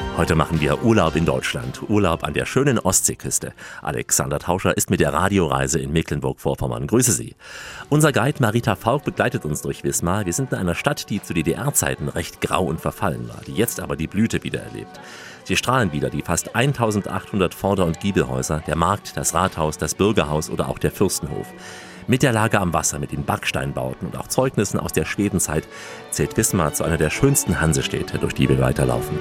Heute machen wir Urlaub in Deutschland, Urlaub an der schönen Ostseeküste. Alexander Tauscher ist mit der Radioreise in Mecklenburg-Vorpommern. Grüße Sie. Unser Guide Marita Faulk begleitet uns durch Wismar. Wir sind in einer Stadt, die zu DDR-Zeiten recht grau und verfallen war, die jetzt aber die Blüte wieder erlebt. Sie strahlen wieder die fast 1800 Vorder- und Giebelhäuser, der Markt, das Rathaus, das Bürgerhaus oder auch der Fürstenhof. Mit der Lage am Wasser, mit den Backsteinbauten und auch Zeugnissen aus der Schwedenzeit zählt Wismar zu einer der schönsten Hansestädte, durch die wir weiterlaufen.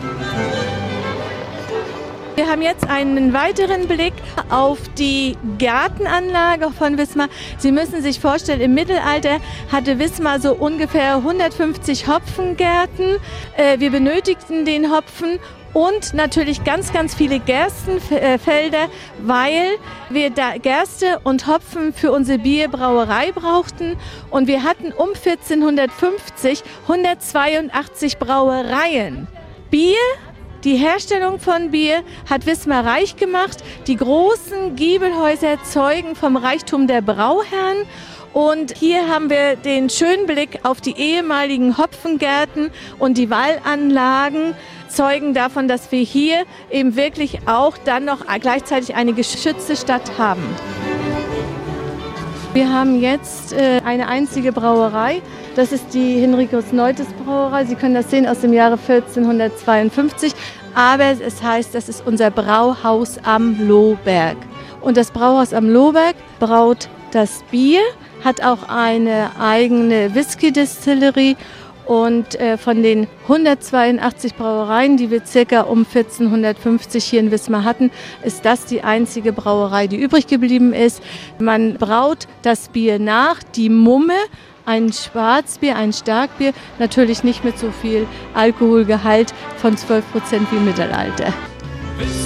Wir haben jetzt einen weiteren Blick auf die Gartenanlage von Wismar. Sie müssen sich vorstellen, im Mittelalter hatte Wismar so ungefähr 150 Hopfengärten. Wir benötigten den Hopfen und natürlich ganz, ganz viele Gerstenfelder, weil wir da Gerste und Hopfen für unsere Bierbrauerei brauchten. Und wir hatten um 1450 182 Brauereien. Die Herstellung von Bier hat Wismar reich gemacht. Die großen Giebelhäuser zeugen vom Reichtum der Brauherren. Und hier haben wir den schönen Blick auf die ehemaligen Hopfengärten und die Wallanlagen zeugen davon, dass wir hier eben wirklich auch dann noch gleichzeitig eine geschützte Stadt haben. Wir haben jetzt eine einzige Brauerei. Das ist die Henricus Neutes Brauerei. Sie können das sehen aus dem Jahre 1452. Aber es heißt, das ist unser Brauhaus am Lohberg. Und das Brauhaus am Lohberg braut das Bier, hat auch eine eigene Whisky-Distillerie. Und von den 182 Brauereien, die wir circa um 1450 hier in Wismar hatten, ist das die einzige Brauerei, die übrig geblieben ist. Man braut das Bier nach, die Mumme, ein Schwarzbier, ein Starkbier, natürlich nicht mit so viel Alkoholgehalt von 12% wie im Mittelalter.